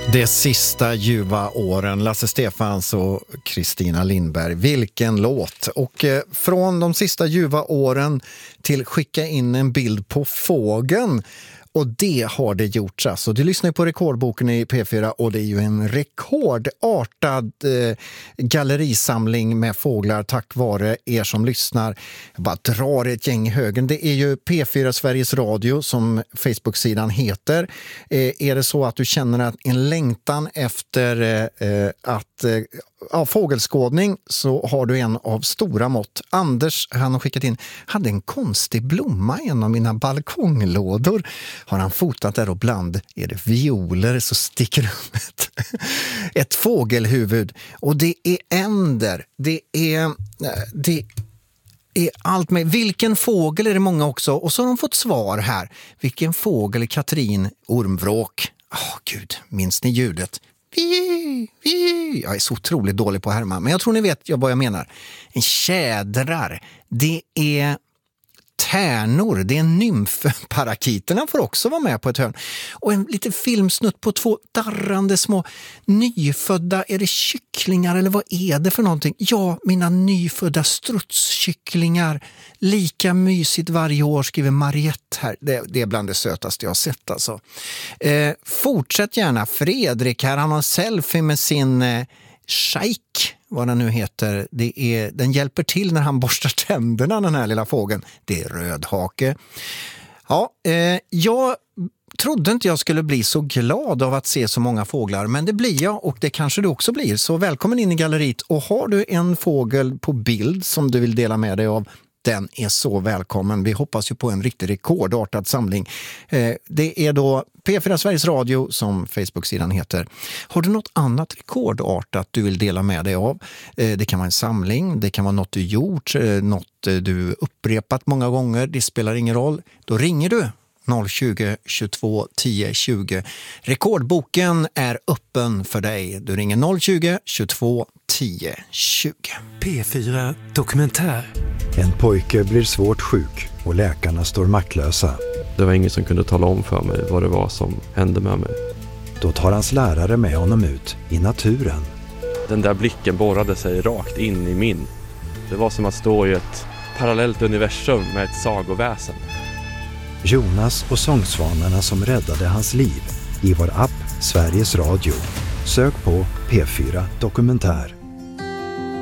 De sista ljuva åren, Lasse Stefans och Kristina Lindberg. Vilken låt! Och från de sista ljuva åren till skicka in en bild på fågeln. Och det har det gjorts alltså. Du lyssnar på rekordboken i P4 och det är ju en rekordartad gallerisamling med fåglar tack vare er som lyssnar. Jag bara drar ett gäng i högen. Det är ju P4 Sveriges Radio som Facebook-sidan heter. Är det så att du känner att en längtan efter fågelskådning så har du en av stora mått. Anders, han har skickat in, hade en konstig blomma i en av mina balkonglådor. Har han fotat där och bland är det violer så sticker upp ett fågelhuvud. Och det är änder. Det är allt med. Vilken fågel är det många också? Och så har de fått svar här. Vilken fågel är Katrin Ormvråk? Gud, minns ni ljudet? Jag är så otroligt dålig på att härma, men jag tror ni vet vad jag menar. En tjädrar, det är tärnor, det är nymfparakiterna får också vara med på ett hörn. Och en liten filmsnutt på två darrande små nyfödda, är det kycklingar eller vad är det för någonting? Ja, mina nyfödda strutskycklingar. Lika mysigt varje år, skriver Mariette här. Det är bland det sötaste jag har sett alltså. Fortsätt gärna. Fredrik här, han har en selfie med sin Shaik, vad den nu heter. Den hjälper till när han borstar tänderna, den här lilla fågeln. Det är rödhake. Ja, jag trodde inte jag skulle bli så glad av att se så många fåglar, men det blir jag och det kanske du också blir. Så välkommen in i galleriet, och har du en fågel på bild som du vill dela med dig av, den är så välkommen. Vi hoppas ju på en riktigt rekordartad samling. Det är då P4 Sveriges Radio som Facebook-sidan heter. Har du något annat rekordartat du vill dela med dig av? Det kan vara en samling, det kan vara något du gjort, något du upprepat många gånger. Det spelar ingen roll. Då ringer du 020 22 10 20. Rekordboken är öppen för dig. Du ringer 020 22 10 20. P4 Dokumentär. En pojke blir svårt sjuk och läkarna står maktlösa. Det var ingen som kunde tala om för mig vad det var som hände med mig. Då tar hans lärare med honom ut i naturen. Den där blicken borrade sig rakt in i min. Det var som att stå i ett parallellt universum med ett sagoväsen. Jonas och sångsvanarna som räddade hans liv i vår app Sveriges Radio. Sök på P4 Dokumentär.